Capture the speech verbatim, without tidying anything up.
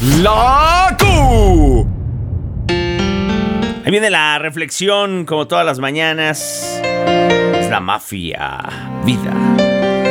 La Q. Ahí viene la reflexión, como todas las mañanas. Es la mafia. Vida.